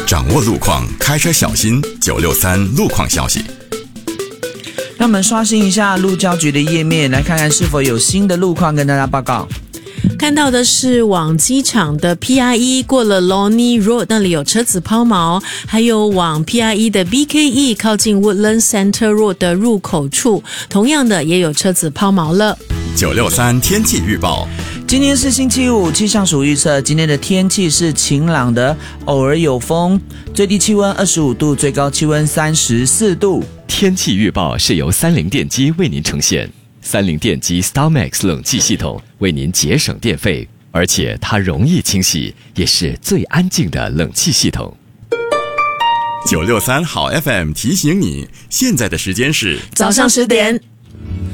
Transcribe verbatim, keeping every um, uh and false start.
掌握路况，开车小心。九六三路况消息。 让我们刷新一下路交局的页面，来看看是否有新的路况跟大家报告。 看到的是往机场的 P R E 过了 Lonnie Road 那里有车子抛锚，还有往 P R E 的 B K E 靠近 Woodland Center Road 的入口处，同样的也有车子抛锚了。 九六三天气预报。 今天是星期五，气象署预测今天的天气是晴朗的，偶尔有风，最低气温二十五度，最高气温三十四度。 天气预报是由三菱电机为您呈现。三菱电机 StarMax 冷气系统为您节省电费，而且它容易清洗，也是最安静的冷气系统。 九六三好 F M 提醒你，现在的时间是早上十点。